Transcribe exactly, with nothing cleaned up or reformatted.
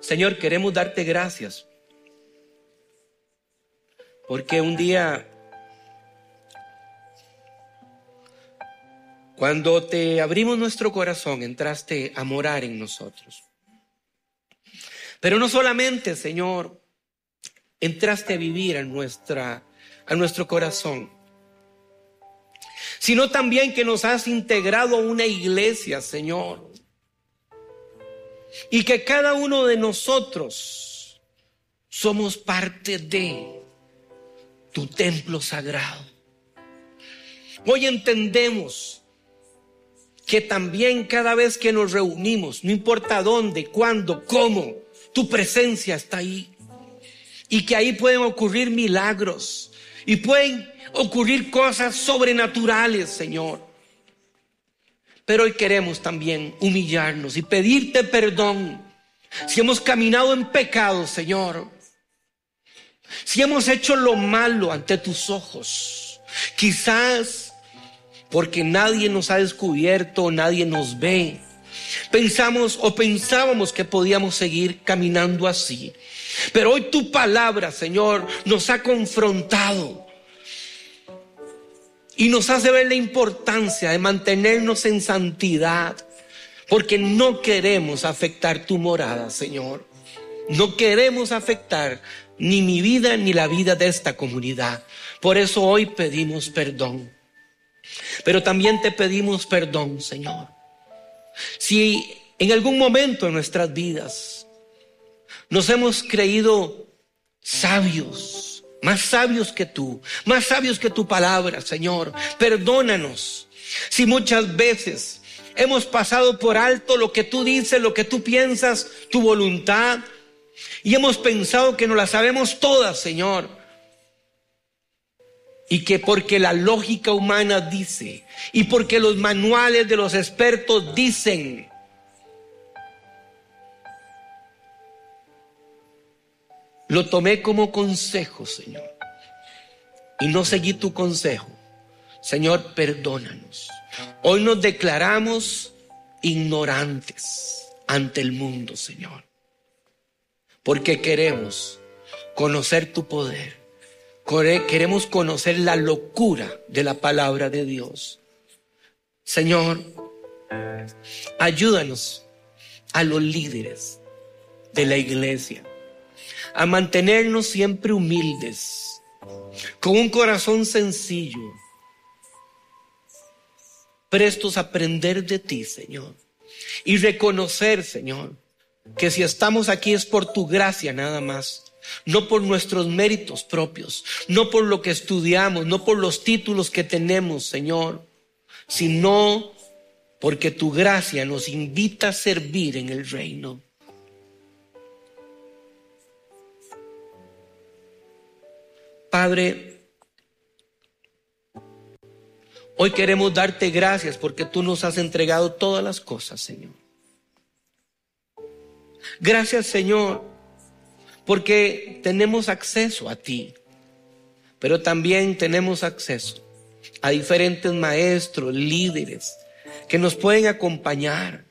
Señor, queremos darte gracias porque un día, cuando te abrimos nuestro corazón, entraste a morar en nosotros. Pero no solamente, Señor, entraste a vivir a, nuestra, a nuestro corazón, sino también que nos has integrado a una iglesia, Señor. Y que cada uno de nosotros somos parte de tu templo sagrado. Hoy entendemos que también cada vez que nos reunimos, no importa dónde, cuándo, cómo, tu presencia está ahí. Y que ahí pueden ocurrir milagros y pueden ocurrir cosas sobrenaturales, Señor. Pero hoy queremos también humillarnos y pedirte perdón si hemos caminado en pecado, Señor. Si hemos hecho lo malo ante tus ojos, quizás porque nadie nos ha descubierto, nadie nos ve. Pensamos o pensábamos que podíamos seguir caminando así. Pero hoy tu palabra, Señor, nos ha confrontado y nos hace ver la importancia de mantenernos en santidad, porque no queremos afectar tu morada, Señor. No queremos afectar ni mi vida ni la vida de esta comunidad. Por eso hoy pedimos perdón. Pero también te pedimos perdón, Señor, si en algún momento en nuestras vidas nos hemos creído sabios, más sabios que tú, más sabios que tu palabra, Señor. Perdónanos si muchas veces hemos pasado por alto lo que tú dices, lo que tú piensas, tu voluntad, y hemos pensado que nos la sabemos todas, Señor. Y que porque la lógica humana dice, y porque los manuales de los expertos dicen, lo tomé como consejo, Señor, y no seguí tu consejo. Señor, perdónanos. Hoy nos declaramos ignorantes ante el mundo, Señor, porque queremos conocer tu poder. Queremos conocer la locura de la palabra de Dios. Señor, ayúdanos a los líderes de la iglesia a mantenernos siempre humildes, con un corazón sencillo, prestos a aprender de ti, Señor, y reconocer, Señor, que si estamos aquí es por tu gracia nada más. No por nuestros méritos propios, no por lo que estudiamos, no por los títulos que tenemos, Señor, sino porque tu gracia nos invita a servir en el reino. Padre, hoy queremos darte gracias porque tú nos has entregado todas las cosas, Señor. Gracias, Señor, porque tenemos acceso a ti, pero también tenemos acceso a diferentes maestros, líderes que nos pueden acompañar,